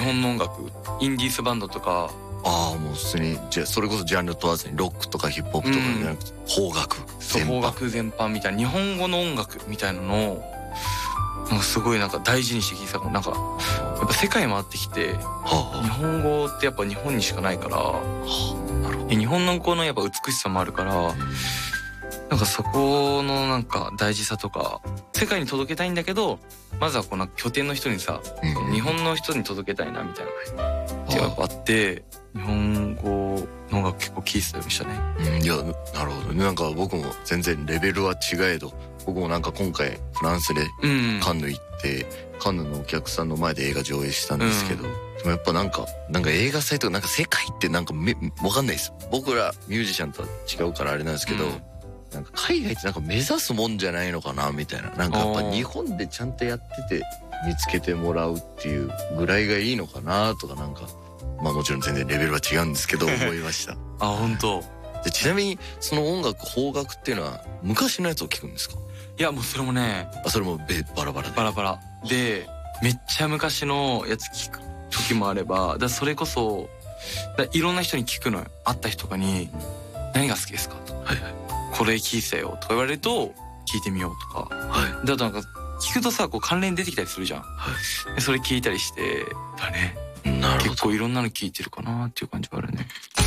本の音楽、インディーズバンドとか。 ああ、もう普通にそれこそジャンル問わずにロックとかヒップホップとかじゃなくて、邦楽そう、邦楽全般みたいな、日本語の音楽みたいなのをなんかすごいなんか大事にして聞いてたから、なんかやっぱ世界回ってきて、日本語ってやっぱ日本にしかないから、日本の語のやっぱ美しさもあるから、なんかそこのなんか大事さとか、世界に届けたいんだけど、まずはこうなんか拠点の人にさ、日本の人に届けたいなみたいなっていうのがあって、日本語の音楽結構聴いてたりしたね。 いや、なるほどね。なんか僕も全然レベルは違えど、僕もなんか今回フランスでカンヌ行って、カンヌのお客さんの前で映画上映したんですけど、でもやっぱなんか映画祭とかなんか世界ってなんかわかんないです。僕らミュージシャンとは違うからあれなんですけど、なんか海外ってなんか目指すもんじゃないのかなみたいな。なんかやっぱ日本でちゃんとやってて見つけてもらうっていうぐらいがいいのかなとか、なんかまあもちろん全然レベルは違うんですけど思いました。 あ、本当。 でちなみにその音楽邦楽っていうのは昔のやつを聞くんですか？ いやもうそれもね、 それもバラバラで。 バラバラで、めっちゃ昔のやつ聞く時もあれば、だそれこそいろんな人に聞くのよ。会った人とかに何が好きですかと、これ聞いてたよとか言われると聞いてみようとか、であとなんか聞くとさ、こう関連出てきたりするじゃん。でそれ聞いたりしてだね。結構いろんなの聞いてるかなっていう感じはあるね。